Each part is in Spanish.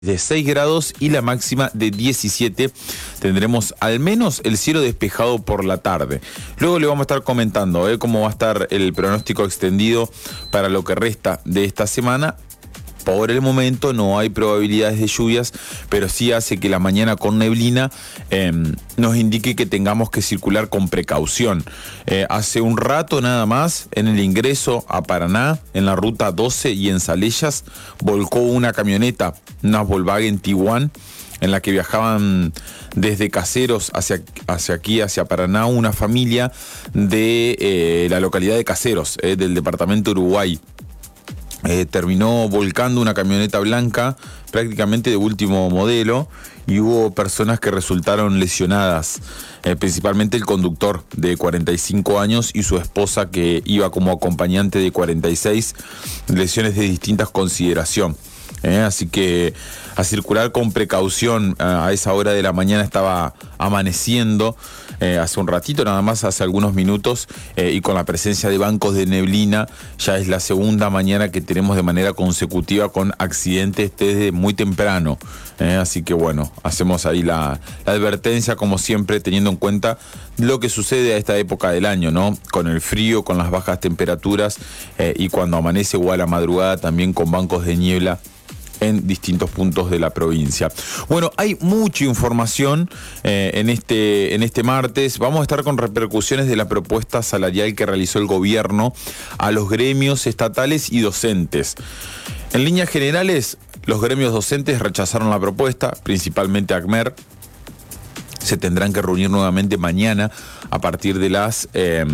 de 6 grados y la máxima de 17. Tendremos al menos el cielo despejado por la tarde. Luego le vamos a estar comentando cómo va a estar el pronóstico extendido para lo que resta de esta semana. Por el momento no hay probabilidades de lluvias, pero sí hace que la mañana con neblina nos indique que tengamos que circular con precaución. Hace un rato nada más, en el ingreso a Paraná, en la ruta 12 y en Salellas, volcó una camioneta, una Volkswagen Tiguan, en la que viajaban desde Caseros hacia aquí, hacia Paraná, una familia de la localidad de Caseros, del departamento Uruguay. Terminó volcando una camioneta blanca prácticamente de último modelo y hubo personas que resultaron lesionadas, principalmente el conductor de 45 años y su esposa que iba como acompañante de 46, lesiones de distintas consideración. Así que a circular con precaución. A esa hora de la mañana estaba amaneciendo, hace un ratito nada más, hace algunos minutos, y con la presencia de bancos de neblina ya es la segunda mañana que tenemos de manera consecutiva con accidentes desde muy temprano. Así que bueno, hacemos ahí la advertencia como siempre, teniendo en cuenta lo que sucede a esta época del año, ¿no? Con el frío, con las bajas temperaturas, y cuando amanece o a la madrugada también con bancos de niebla en distintos puntos de la provincia. Bueno, hay mucha información en este martes. Vamos a estar con repercusiones de la propuesta salarial que realizó el gobierno a los gremios estatales y docentes. En líneas generales, los gremios docentes rechazaron la propuesta, principalmente ACMER. Se tendrán que reunir nuevamente mañana a partir de las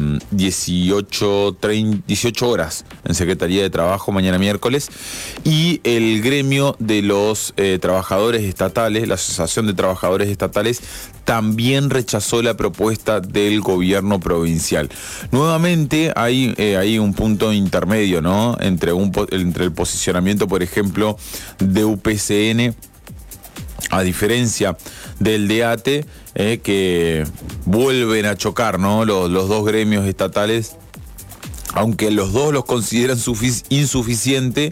18 horas en Secretaría de Trabajo, mañana miércoles. Y el gremio de los trabajadores estatales, la Asociación de Trabajadores Estatales, también rechazó la propuesta del gobierno provincial. Nuevamente hay un punto intermedio, ¿no? Entre el posicionamiento, por ejemplo, de UPCN, a diferencia del DEATE, que vuelven a chocar, ¿no? Los dos gremios estatales, aunque los dos los consideran insuficiente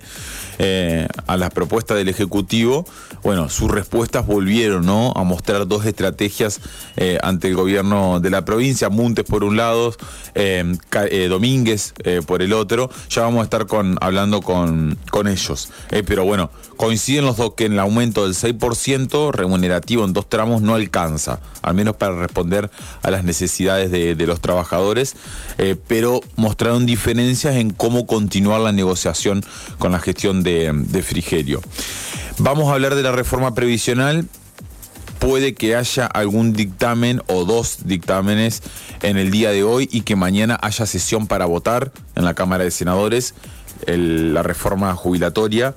a las propuestas del Ejecutivo. Bueno, sus respuestas volvieron, ¿no?, a mostrar dos estrategias ante el gobierno de la provincia. Montes por un lado, Domínguez por el otro. Ya vamos a estar hablando con ellos. Pero bueno, coinciden los dos que en el aumento del 6% remunerativo en 2 tramos no alcanza, al menos para responder a las necesidades de los trabajadores, pero mostraron diferencias en cómo continuar la negociación con la gestión de Frigerio. Vamos a hablar de la reforma previsional. Puede que haya algún dictamen o 2 dictámenes en el día de hoy y que mañana haya sesión para votar en la Cámara de Senadores la reforma jubilatoria.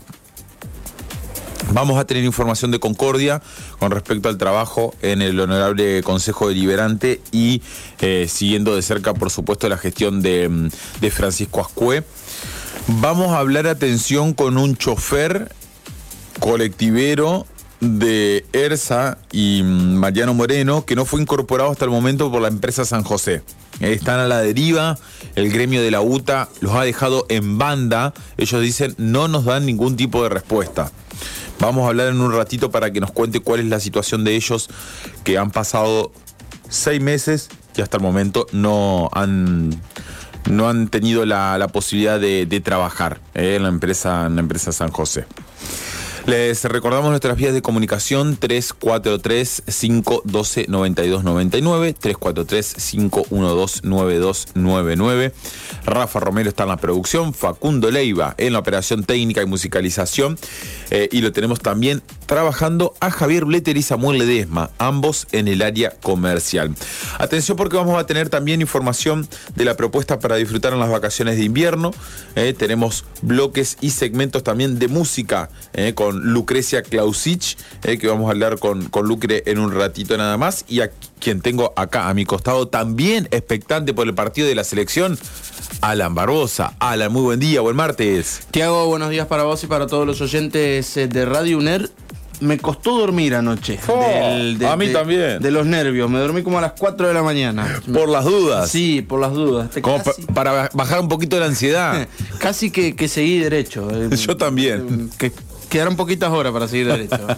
Vamos a tener información de Concordia con respecto al trabajo en el Honorable Consejo Deliberante y siguiendo de cerca, por supuesto, la gestión de Francisco Ascué. Vamos a hablar, atención, con un chofer colectivero de ERSA y Mariano Moreno, que no fue incorporado hasta el momento por la empresa San José. Están a la deriva, el gremio de la UTA los ha dejado en banda. Ellos dicen, no nos dan ningún tipo de respuesta. Vamos a hablar en un ratito para que nos cuente cuál es la situación de ellos, que han pasado 6 meses y hasta el momento no han tenido la posibilidad de trabajar en la empresa San José. Les recordamos nuestras vías de comunicación: 343-512-9299, 343-512-9299. Rafa Romero está en la producción, Facundo Leiva en la operación técnica y musicalización, y lo tenemos también trabajando a Javier Bleter y Samuel Ledesma, ambos en el área comercial. Atención, porque vamos a tener también información de la propuesta para disfrutar en las vacaciones de invierno. Tenemos bloques y segmentos también de música con Lucrecia Clausich, que vamos a hablar con Lucre en un ratito nada más. Y a quien tengo acá a mi costado, también expectante por el partido de la selección, Alan Barbosa. Alan, muy buen día, buen martes. Tiago, buenos días para vos y para todos los oyentes de Radio UNER. Me costó dormir anoche. A mí también. De los nervios. Me dormí como a las 4 de la mañana. ¿Por las dudas? Sí, por las dudas. Como para bajar un poquito la ansiedad. Casi que seguí derecho. Yo también. Quedaron poquitas horas para seguir derecho.